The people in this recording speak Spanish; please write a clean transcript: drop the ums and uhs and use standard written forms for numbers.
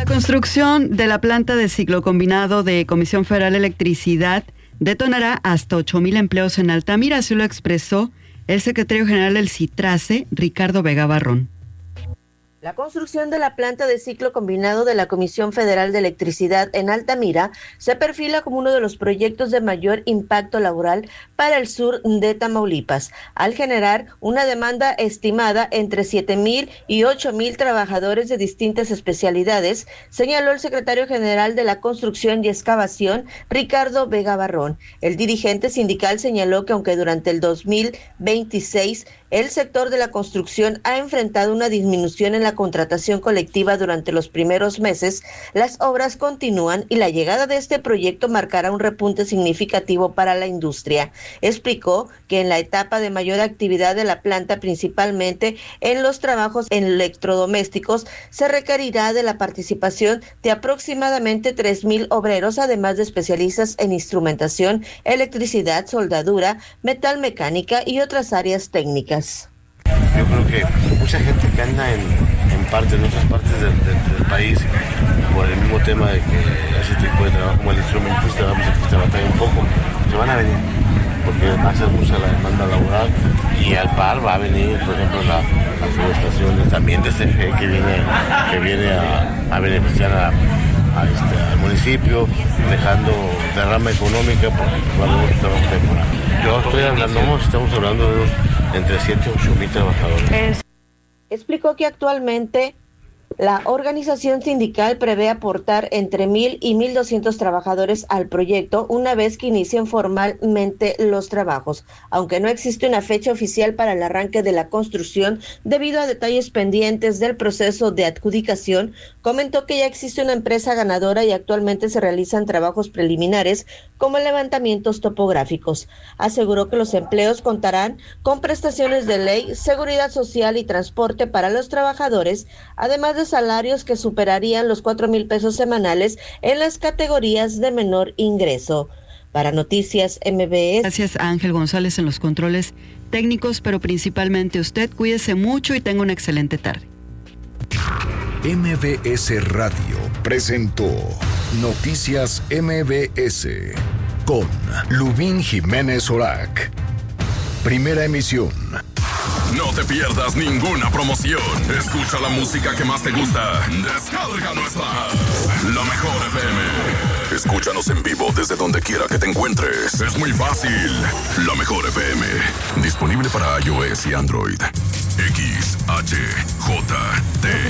La construcción de la planta de ciclo combinado de Comisión Federal de Electricidad detonará hasta 8,000 empleos en Altamira, así lo expresó el secretario general del CITRACE, Ricardo Vega Barrón. La construcción de la planta de ciclo combinado de la Comisión Federal de Electricidad en Altamira se perfila como uno de los proyectos de mayor impacto laboral para el sur de Tamaulipas, al generar una demanda estimada entre 7,000 y 8,000 trabajadores de distintas especialidades, señaló el secretario general de la Construcción y Excavación, Ricardo Vega Barrón. El dirigente sindical señaló que aunque durante el 2026 el sector de la construcción ha enfrentado una disminución en la contratación colectiva durante los primeros meses, las obras continúan y la llegada de este proyecto marcará un repunte significativo para la industria. Explicó que en la etapa de mayor actividad de la planta, principalmente en los trabajos en electrodomésticos, se requerirá de la participación de aproximadamente 3,000 obreros, además de especialistas en instrumentación, electricidad, soldadura, metalmecánica y otras áreas técnicas. Yo creo que mucha gente que anda en otras partes del país, por el mismo tema de que ese tipo de trabajo como el instrumentista, vamos a que se batalla un poco, se van a venir, porque va a ser mucha la demanda laboral y al par va a venir, por ejemplo, las subestaciones también de CFE que viene a beneficiar al municipio, dejando derrama económica porque va a haber un trabajo temporal. Estamos hablando de entre 7 y 8,000 trabajadores. Explicó que actualmente la organización sindical prevé aportar entre 1,000 y 1,200 trabajadores al proyecto una vez que inicien formalmente los trabajos. Aunque no existe una fecha oficial para el arranque de la construcción debido a detalles pendientes del proceso de adjudicación, comentó que ya existe una empresa ganadora y actualmente se realizan trabajos preliminares como levantamientos topográficos. Aseguró que los empleos contarán con prestaciones de ley, seguridad social y transporte para los trabajadores, además de salarios que superarían los 4,000 pesos semanales en las categorías de menor ingreso. Para Noticias MBS. Gracias a Ángel González en los controles técnicos, pero principalmente usted, cuídese mucho y tenga una excelente tarde. MBS Radio presentó Noticias MBS con Lubín Jiménez Orac. Primera emisión. No te pierdas ninguna promoción. Escucha la música que más te gusta. Descarga nuestra app, La Mejor FM. Escúchanos en vivo desde donde quiera que te encuentres. Es muy fácil. La Mejor FM. Disponible para iOS y Android. XHJT